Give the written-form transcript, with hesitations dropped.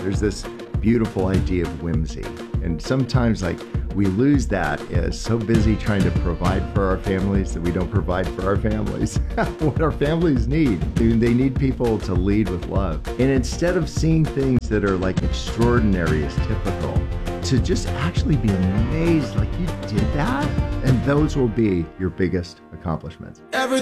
There's this beautiful idea of whimsy. And sometimes like we lose that as so busy trying to provide for our families that we don't provide for our families. What our families need. They need people to lead with love. And instead of seeing things that are like extraordinary as typical, to just actually be amazed, like you did that? And those will be your biggest accomplishments.